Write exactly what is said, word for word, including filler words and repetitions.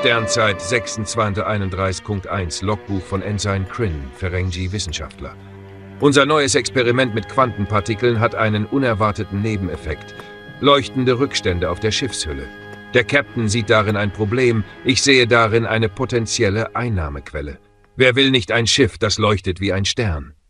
Sternzeit sechsundzwanzig einunddreißig Punkt eins, Logbuch von Ensign Kryn, Ferengi Wissenschaftler. Unser neues Experiment mit Quantenpartikeln hat einen unerwarteten Nebeneffekt. Leuchtende Rückstände auf der Schiffshülle. Der Captain sieht darin ein Problem, ich sehe darin eine potenzielle Einnahmequelle. Wer will nicht ein Schiff, das leuchtet wie ein Stern?